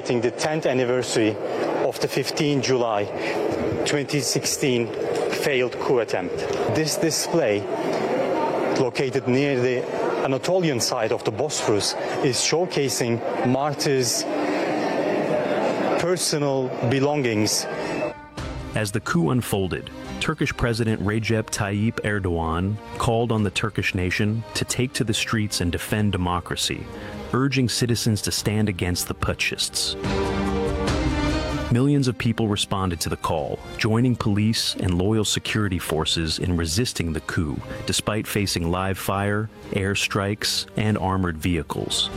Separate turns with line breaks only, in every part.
celebrating the 10th anniversary of the 15 July 2016 failed coup attempt. This display, located near the Anatolian side of the Bosphorus, is showcasing martyrs' personal belongings.
As the coup unfolded, Turkish President Recep Tayyip Erdogan called on the Turkish nation to take to the streets and defend democracy, urging citizens to stand against the putschists. Millions of people responded to the call, joining police and loyal security forces in resisting the coup, despite facing live fire, airstrikes, and armored vehicles.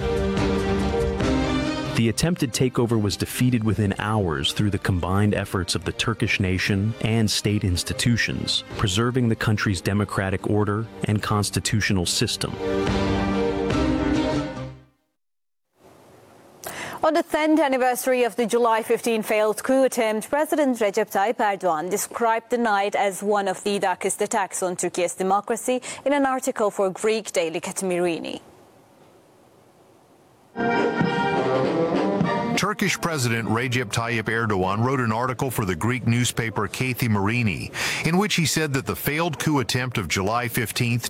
The attempted takeover was defeated within hours through the combined efforts of the Turkish nation and state institutions, preserving the country's democratic order and constitutional system.
On the 10th anniversary of the July 15 failed coup attempt, President Recep Tayyip Erdogan described the night as one of the darkest attacks on Turkey's democracy in an article for Greek daily Katimirini.
Turkish President Recep Tayyip Erdogan wrote an article for the Greek newspaper Kathimerini, in which he said that the failed coup attempt of July 15,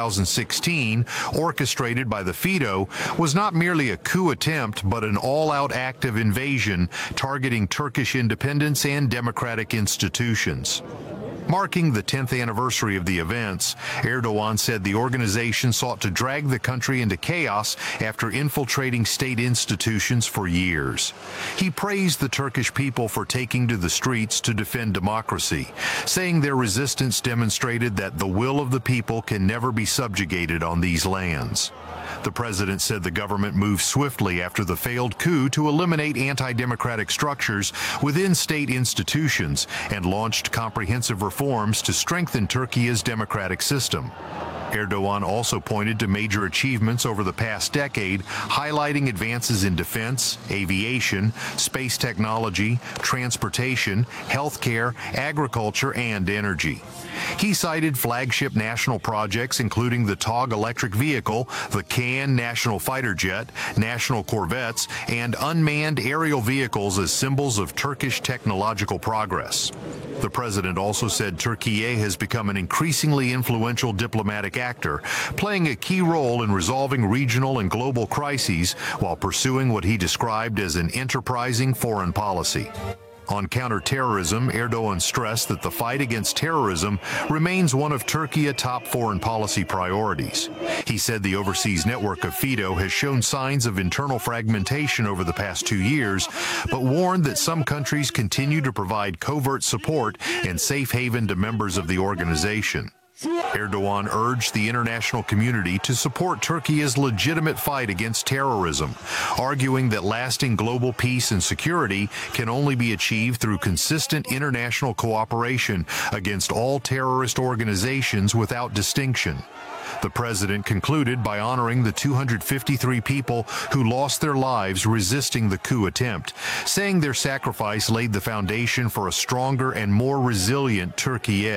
2016, orchestrated by the FIDO, was not merely a coup attempt, but an all-out act of invasion targeting Turkish independence and democratic institutions. Marking the 10th anniversary of the events, Erdogan said the organization sought to drag the country into chaos after infiltrating state institutions for years. He praised the Turkish people for taking to the streets to defend democracy, saying their resistance demonstrated that the will of the people can never be subjugated on these lands. The president said the government moved swiftly after the failed coup to eliminate anti-democratic structures within state institutions and launched comprehensive reforms to strengthen Turkey's democratic system. Erdogan also pointed to major achievements over the past decade, highlighting advances in defense, aviation, space technology, transportation, healthcare, agriculture, and energy. He cited flagship national projects including the TOG electric vehicle, the Kan national fighter jet, national corvettes, and unmanned aerial vehicles as symbols of Turkish technological progress. The president also said Turkey has become an increasingly influential diplomatic actor, playing a key role in resolving regional and global crises while pursuing what he described as an enterprising foreign policy. On counterterrorism, Erdogan stressed that the fight against terrorism remains one of Turkey's top foreign policy priorities. He said the overseas network of FIDO has shown signs of internal fragmentation over the past 2 years, but warned that some countries continue to provide covert support and safe haven to members of the organization. Erdogan urged the international community to support Turkey's legitimate fight against terrorism, arguing that lasting global peace and security can only be achieved through consistent international cooperation against all terrorist organizations without distinction. The president concluded by honoring the 253 people who lost their lives resisting the coup attempt, saying their sacrifice laid the foundation for a stronger and more resilient Turkey.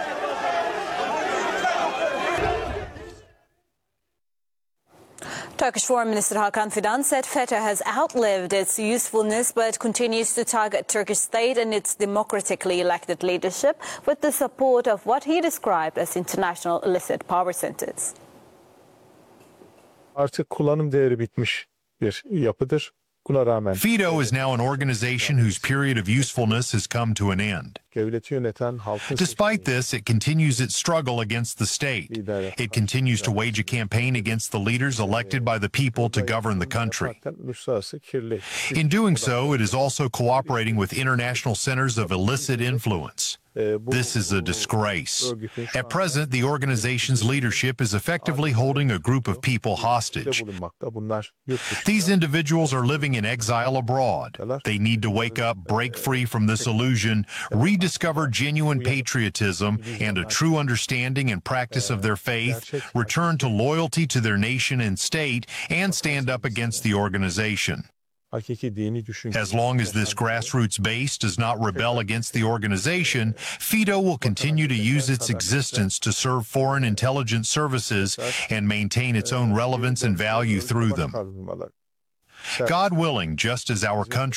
Turkish Foreign Minister Hakan Fidan said FETÖ has outlived its usefulness but continues to target Turkish state and its democratically elected leadership with the support of what he described as international illicit power centers.
Artık kullanım değeri bitmiş bir yapıdır.
FIDO is now an organization whose period of usefulness has come to an end. Despite this, it continues its struggle against the state. It continues to wage a campaign against the leaders elected by the people to govern the country. In doing so, it is also cooperating with international centers of illicit influence. This is a disgrace. At present, the organization's leadership is effectively holding a group of people hostage. These individuals are living in exile abroad. They need to wake up, break free from this illusion, rediscover genuine patriotism and a true understanding and practice of their faith, return to loyalty to their nation and state, and stand up against the organization. As long as this grassroots base does not rebel against the organization, FIDO will continue to use its existence to serve foreign intelligence services and maintain its own relevance and value through them. God willing, just as our country